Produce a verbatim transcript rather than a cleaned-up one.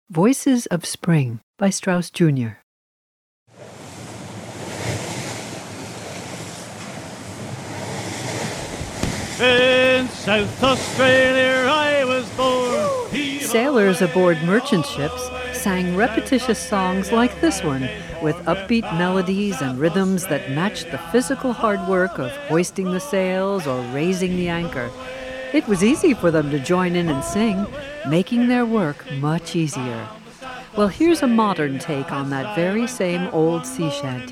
Voices of Spring by Strauss Junior In South Australia I was born. Sailors aboard merchant ships sang repetitious songs like this one, with upbeat melodies and rhythms that matched the physical hard work of hoisting the sails or raising the anchor. It was easy for them to join in and sing, making their work much easier. Well, here's a modern take on that very same old sea shanty.